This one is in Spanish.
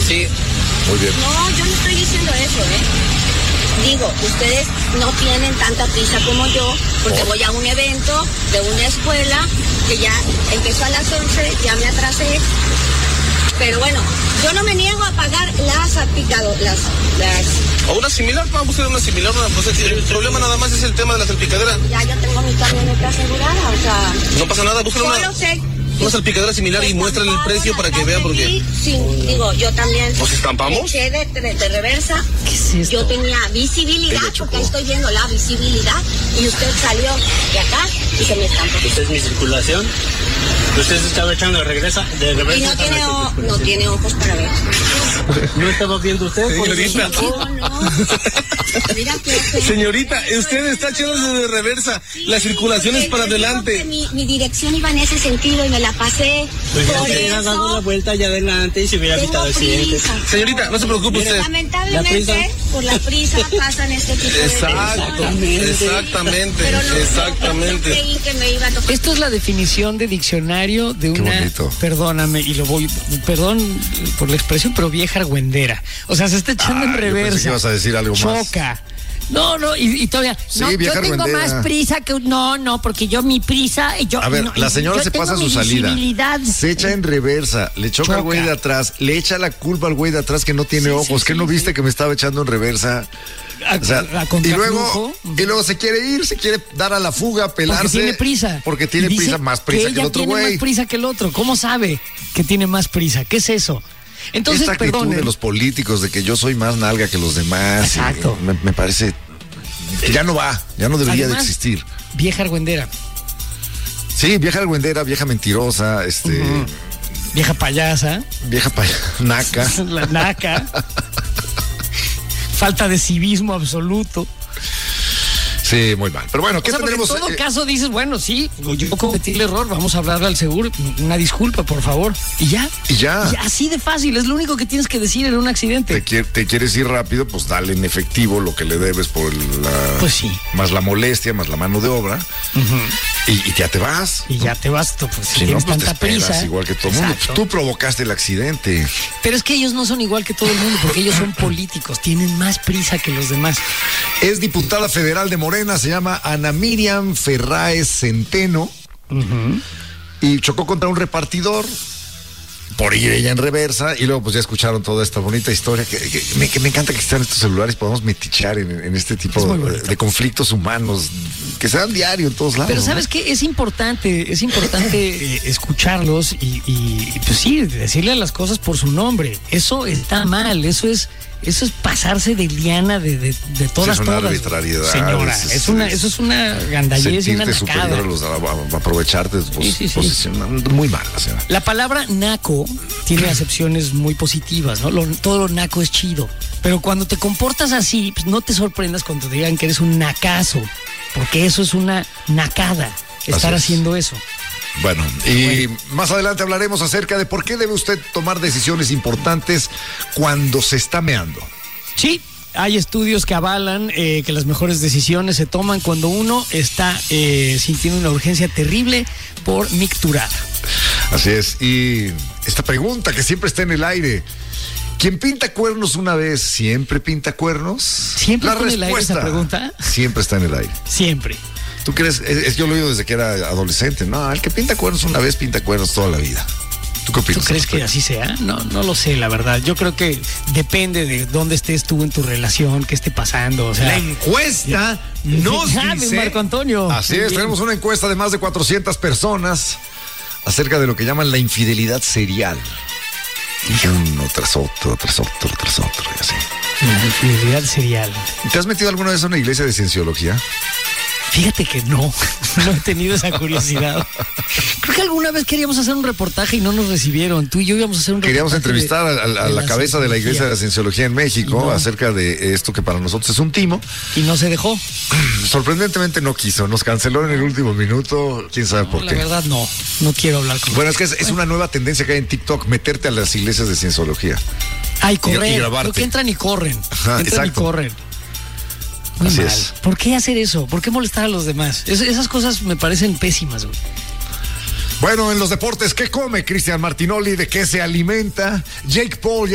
Sí. Muy bien. No, yo no estoy diciendo eso, Digo, ustedes no tienen tanta prisa como yo, porque voy a un evento de una escuela que ya empezó a las 11, ya me atrasé. Pero bueno, yo no me niego a pagar las salpicadoras, O una similar, vamos a buscar una similar, pues el problema nada más es el tema de la salpicadera. Ya yo tengo mi camioneta asegurada, o sea... No pasa nada, busca una salpicadera similar y muéstrale el precio para que vea, porque... Sí, digo, yo también... ¿Nos estampamos? Eché de reversa. ¿Qué es esto? Yo tenía visibilidad, porque ahí estoy viendo la visibilidad, y usted salió de acá y se me estampó. ¿Esta es mi circulación? ¿Usted se estaba echando de reversa? Y no tiene ojos para ver. ¿No estaba viendo usted? Señorita. No. Mira que... Señorita, usted está echándose de reversa. La circulación es para adelante. Mi dirección iba en ese sentido y me la pasé. Pues ya por se hubiera eso dado la vuelta allá adelante y se hubiera evitado accidentes. Señorita, no se preocupe usted. Lamentablemente, por la prisa pasan este tipo de Exactamente. Pero no Exactamente. que me iba a tocar. Esto es la definición de diccionario de Qué una, bonito. perdóname, perdón por la expresión, pero vieja argüendera. O sea, se está echando en Yo reversa. pensé que ibas a decir algo más. Choca. No, y todavía. Sí, no, yo vieja tengo argüendera. más prisa que. No, porque yo mi prisa. A ver, la señora se pasa su salida. Se echa en reversa, le choca al güey de atrás, le echa la culpa al güey de atrás que no tiene ojos. ¿Qué no viste que me estaba echando en reversa? O sea, y luego se quiere ir, se quiere dar a la fuga, pelarse. Porque tiene prisa. Porque tiene prisa, más prisa que el otro güey. Tiene más prisa que el otro. ¿Cómo sabe que tiene más prisa? ¿Qué es eso? Entonces, esta actitud perdone. de los políticos de que yo soy más nalga que los demás. Exacto. Me parece que ya no debería Además, de existir. Vieja argüendera. Sí, vieja argüendera, vieja mentirosa, Vieja payasa. vieja naca. La naca. Falta de civismo absoluto. Sí, muy mal. Pero bueno, ¿qué tendremos? En todo caso dices, bueno, sí, yo cometí el error, vamos a hablarle al seguro, una disculpa, por favor. Y ya. Así de fácil, es lo único que tienes que decir en un accidente. Te quieres ir rápido, pues dale en efectivo lo que le debes por pues sí. Más la molestia, más la mano de obra. Y ya te vas. Y ya te vas, pues si no, tienes pues tanta te esperas prisa. igual que todo el mundo. Exacto. Tú provocaste el accidente. Pero es que ellos no son igual que todo el mundo, porque ellos son políticos, tienen más prisa que los demás. Es diputada federal de Morena, se llama Ana Miriam Ferráez Centeno. Y chocó contra un repartidor por ir ella en reversa. Y luego pues ya escucharon toda esta bonita historia que me encanta que estén estos celulares. Podamos metichar en este tipo de conflictos humanos que se dan diario en todos lados. Pero ¿sabes qué? Es importante escucharlos y pues sí, decirle las cosas por su nombre. Eso está mal, eso es pasarse de liana de todas. Es una arbitrariedad. Señora, eso es una gandallez y una sentirte nacada. superior a aprovecharte de tu posición. Muy mal, señora. La palabra naco tiene acepciones muy positivas, ¿no? Todo lo naco es chido. Pero cuando te comportas así, pues no te sorprendas cuando te digan que eres un nacazo. Porque eso es una nacada, estar haciendo eso. Bueno, y más adelante hablaremos acerca de por qué debe usted tomar decisiones importantes cuando se está meando. Sí, hay estudios que avalan que las mejores decisiones se toman cuando uno está sintiendo una urgencia terrible por micturar. Así es, y esta pregunta que siempre está en el aire: ¿quién pinta cuernos una vez siempre pinta cuernos? ¿Siempre está en el aire esa pregunta? Siempre está en el aire. Siempre. ¿Tú crees? Yo lo he oído desde que era adolescente. No, el que pinta cuernos una vez pinta cuernos toda la vida. ¿Tú qué opinas? ¿Tú crees que así sea? No lo sé, la verdad. Yo creo que depende de dónde estés tú en tu relación, qué esté pasando. O sea, la encuesta nos dice... Marco Antonio. Así es, tenemos una encuesta de más de 400 personas acerca de lo que llaman la infidelidad serial. Uno tras otro, y así. La infidelidad serial. ¿Te has metido alguna vez a una iglesia de cienciología? Fíjate que no he tenido esa curiosidad. Creo que alguna vez queríamos hacer un reportaje y no nos recibieron. Tú y yo íbamos a hacer un reportaje. Queríamos entrevistar a la cabeza de la Iglesia de la Cienciología en México acerca de esto que para nosotros es un timo. Y no se dejó. Sorprendentemente no quiso, nos canceló en el último minuto, quién sabe por qué. La verdad no quiero hablar con Bueno, es que es una nueva tendencia que hay en TikTok, meterte a las iglesias de cienciología. Ay, correr. Y grabarte. Creo que entran y corren. Ajá, entran exacto. y corren. Muy Así mal. es. ¿Por qué hacer eso? ¿Por qué molestar a los demás? Esas cosas me parecen pésimas, güey. Bueno, en los deportes, ¿qué come Cristian Martinoli? ¿De qué se alimenta? Jake Paul